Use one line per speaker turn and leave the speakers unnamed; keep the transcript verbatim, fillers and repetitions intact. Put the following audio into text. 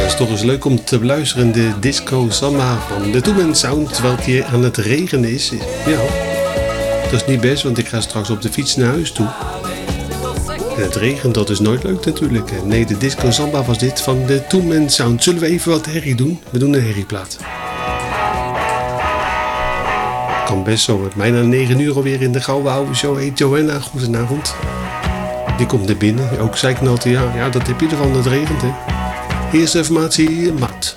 Toch eens leuk om te beluisteren, de Disco Samba van de Two Man Sound, terwijl het hier aan het regenen is. Ja, dat is niet best, want ik ga straks op de fiets naar huis toe. En het regent, dat is nooit leuk natuurlijk. Nee, de Disco Samba was dit van de Two Man Sound. Zullen we even wat herrie doen? We doen een herrieplaat. Kan best zo. Bijna negen uur alweer in de Gouden Oude Show. Heet Johanna, goedenavond. Die komt er binnen. Ook zei ik net, ja, ja, dat heb je ervan, het regent hè. Eerste informatie, Matt.